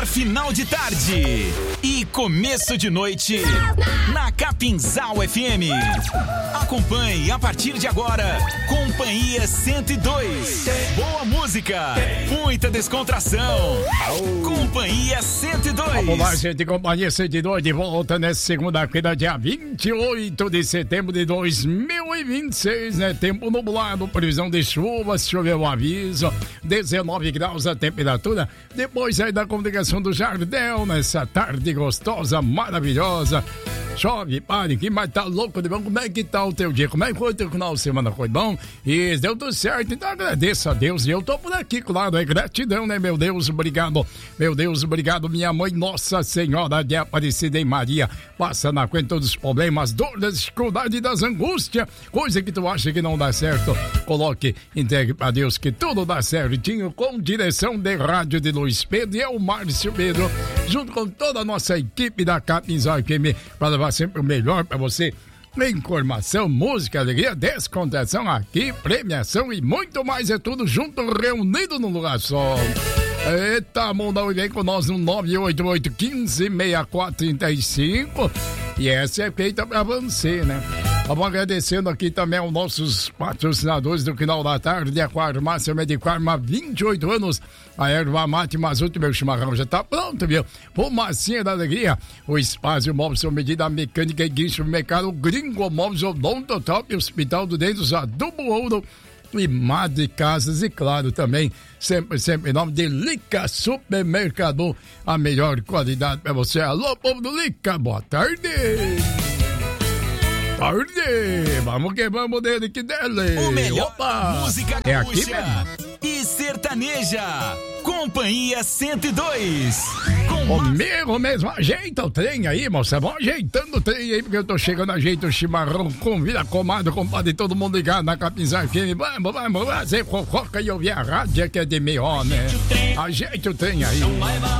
final de tarde e começo de noite na Capinzal FM. Acompanhe a partir de agora Companhia 102. Boa música, muita descontração. Companhia 102. Vamos lá, gente, Companhia 102 de volta nessa segunda-feira, dia 28 de setembro de 2026, né? Tempo nublado, previsão de chuva, se chover o aviso, 19 graus a temperatura. Depois aí da comunicação do Jardel, nessa tarde gostosa, maravilhosa. Chove, pare, que mais tá louco de bom? Como é que tá o teu dia? Como é que foi o teu final de semana? Foi bom? E deu tudo certo, então agradeço a Deus. E eu tô por aqui, claro, é gratidão, né, meu Deus, obrigado. Meu Deus, obrigado, minha mãe, Nossa Senhora de Aparecida em Maria. Passa na frente todos os problemas, dores, dificuldades, das angústias, coisa que tu acha que não dá certo. Coloque, entregue pra Deus que tudo dá certinho, com direção de rádio de Luiz Pedro e é o Márcio Pedro, junto com toda a nossa equipe da Capinzal FM, para levar sempre o melhor pra você. Informação, música, alegria, descontração aqui, premiação e muito mais, é tudo junto, reunido num lugar só. Eita, mundão, vem com nós no 988-15-6435 e essa é feita pra você, né? Vamos agradecendo aqui também aos nossos patrocinadores do final da tarde, de Aquarmácia Medifarma, 28 anos, a erva mate Mazuto, meu chimarrão já tá pronto, viu? Fumacinha da alegria, o espaço móvel, sua medida mecânica e guincho no mercado, Gringo Móveis, Odonto Top, Hospital do Dentes, Adubo Ouro, e Madre Casas e claro também, sempre em nome de Lica Supermercado, a melhor qualidade pra você. Alô, povo do Lica, boa tarde! Tarde! Vamos que vamos dele que dele! O melhor música é aqui mesmo. E sertaneja, Companhia 102. Comigo mesmo, ajeita o trem aí, moça. Vamos ajeitando o trem aí, porque eu tô chegando, ajeita o chimarrão, convida a comadre, compadre, todo mundo ligado na Capinzal FM. Vamos fazer fofoca e ouvir a rádio que é de melhor, né? Ajeita o trem aí.